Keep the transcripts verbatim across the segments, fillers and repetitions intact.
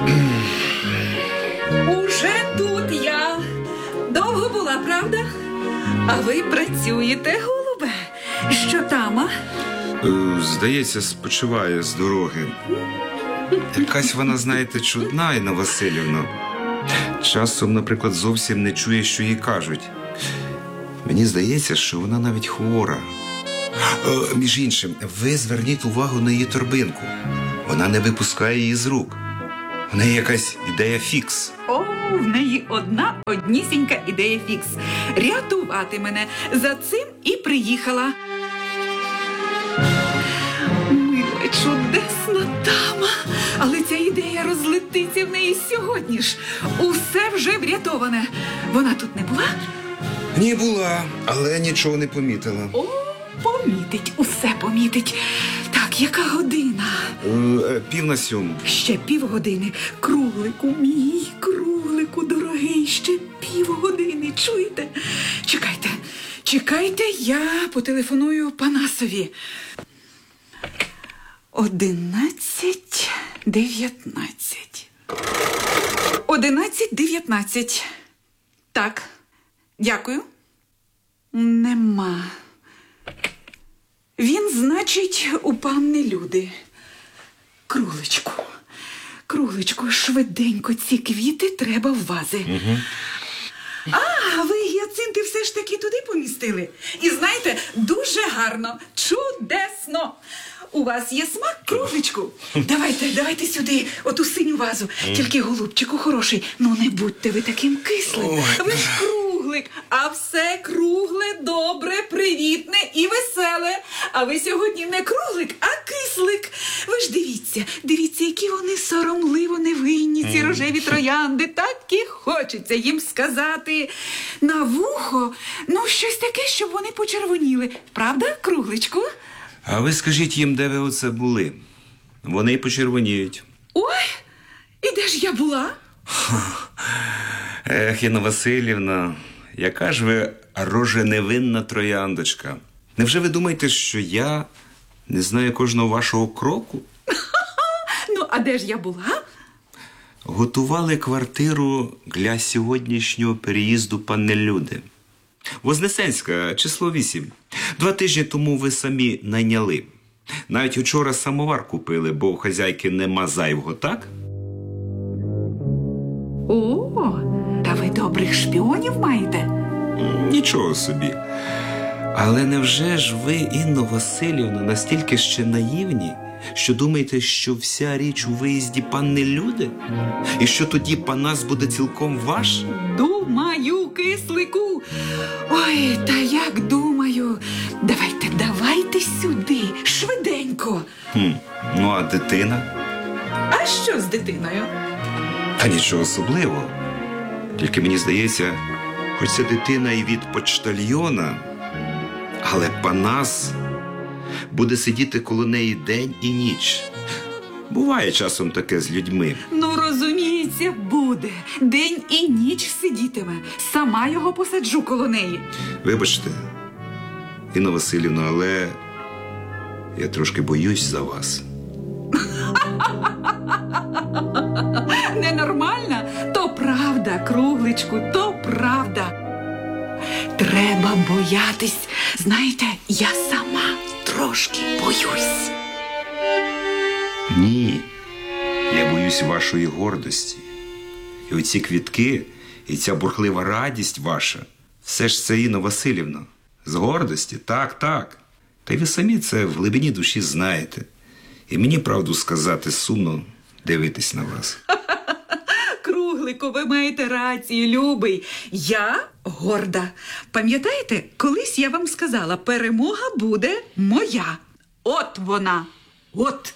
Уже тут я. Довго була, правда? А ви працюєте, голубе? Що там, а? Е, Здається, спочиває з дороги. Якась вона, знаєте, чудна, Інна Василівна. Часом, наприклад, зовсім не чує, що їй кажуть. Мені здається, що вона навіть хвора. Е, між іншим, ви зверніть увагу на її торбинку. Вона не випускає її з рук. В неї якась ідея фікс. О, в неї одна однісінька ідея фікс. Рятувати мене. За цим і приїхала. Мила, чудесна дама. Але ця ідея розлетиться в неї сьогодні ж. Усе вже врятоване. Вона тут не була? Ні, була, але нічого не помітила. О, помітить, усе помітить. Так, яка година? Е, пів на сьому. Ще півгодини. Круглику мій, круглику дорогий, ще півгодини. Чуєте? Чекайте, чекайте, я потелефоную Панасові. Одинадцять, дев'ятнадцять. Одинадцять, дев'ятнадцять. Так, дякую. Нема. Він, значить, у панни Люди. Кругличку, кругличку, швиденько ці квіти треба в вази. Угу. А, ви гіацинти все ж таки туди помістили? І знаєте, дуже гарно, чудесно. У вас є смак, кругличку? Давайте, давайте сюди, оту синю вазу. Тільки, голубчику хороший, ну не будьте ви таким кислим. Ой. Ви ж круглик, а все кругле, добре, привітне і веселе. А ви сьогодні не круглик, а кислик. Ви ж дивіться, дивіться, які вони соромливо невинні, ці рожеві троянди. Так і хочеться їм сказати на вухо, ну, щось таке, щоб вони почервоніли. Правда, кругличку? А ви скажіть їм, де ви оце були? Вони й почервоніють. Ой, і де ж я була? Ех, Інна Василівна, яка ж ви роженевинна трояндочка. Невже ви думаєте, що я не знаю кожного вашого кроку? Ну, а де ж я була? Готували квартиру для сьогоднішнього переїзду панни Люди. Вознесенська, число вісім. Два тижні тому ви самі найняли. Навіть вчора самовар купили, бо у хазяйки нема зайвого, так? О, та ви добрих шпіонів маєте? Нічого собі. Але невже ж ви, Інно Василівна, настільки ще наївні, що думаєте, що вся річ у виїзді панни Люди? І що тоді Панас буде цілком ваш? Думаю, кислику. Ой, та як думаю. Давайте, давайте сюди, швиденько. Хм, ну а дитина? А що з дитиною? Та нічого особливого. Тільки мені здається, хоч це дитина і від почтальйона, але Панас буде сидіти коло неї день і ніч. Буває часом таке з людьми. Ну, розуміється, буде. День і ніч сидітиме. Сама його посаджу коло неї. Вибачте, Інна Василівна, але я трошки боюсь за вас. Ненормальна? То правда, кругличку, то правда. Треба боятись. Знаєте, я сама трошки боюсь. Ні, я боюсь вашої гордості. І оці квітки, і ця бурхлива радість ваша, все ж це, Інна Василівна, з гордості, так, так. Та й ви самі це в глибині душі знаєте. І мені, правду сказати, сумно дивитись на вас. Круглику, ви маєте рацію, любий. Я горда. Пам'ятаєте, колись я вам сказала, перемога буде моя. От вона. От.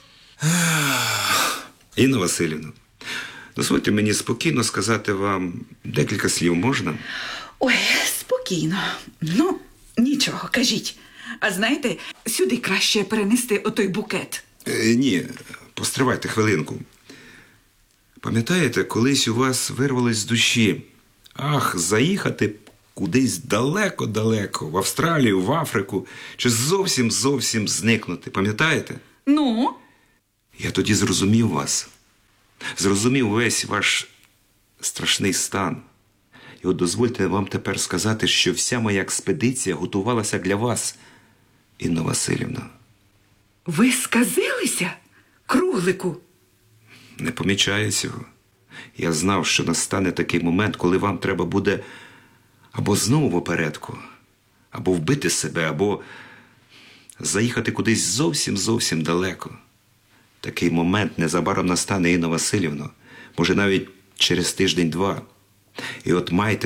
Інна Василівна, дозвольте мені спокійно сказати вам декілька слів, можна? Ой, спокійно. Ну, нічого, кажіть. А знаєте, сюди краще перенести отой букет. Е, ні, постривайте хвилинку. Пам'ятаєте, колись у вас вирвалось з душі, ах, заїхати кудись далеко-далеко, в Австралію, в Африку, чи зовсім-зовсім зникнути, пам'ятаєте? Ну? Я тоді зрозумів вас. зрозумів весь ваш страшний стан. І от дозвольте вам тепер сказати, що вся моя експедиція готувалася для вас, Інно Василівна. Ви сказилися, Круглику? Не помічаю цього. Я знав, що настане такий момент, коли вам треба буде або знову в опередку, або вбити себе, або заїхати кудись зовсім-зовсім далеко. Такий момент незабаром настане, Інно Василівно, може навіть через тиждень-два. І от майте